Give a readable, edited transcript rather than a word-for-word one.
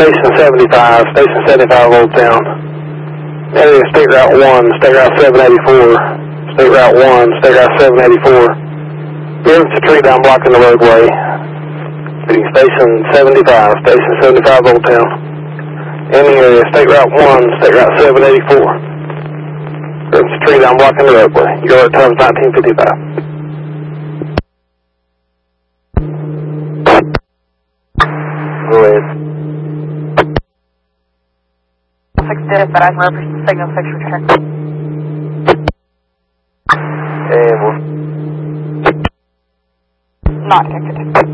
Station 75, Station 75 Old Town. Area State Route 1, State Route 784, State Route 1, State Route 784. There's a tree down blocking the roadway. Station 75, Station 75 Old Town. In the area, State Route 1, State Route 784. There's a tree down blocking the roadway. Your time's 1955. Go ahead. Fixed it, but I can represent the signal 6 return. And we'll... Not detected.